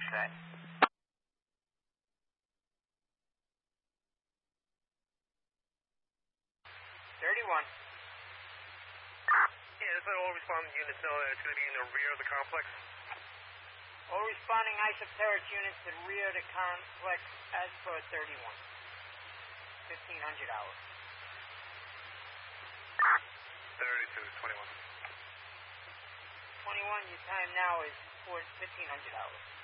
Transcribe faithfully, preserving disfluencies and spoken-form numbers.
set. thirty-one. Yeah, just let all responding units know that it's going to be in the rear of the complex. All responding isoteric units to the rear of the complex as per thirty-one. fifteen hundred hours. thirty-two, twenty-one. twenty-one, your time now is towards fifteen hundred hours.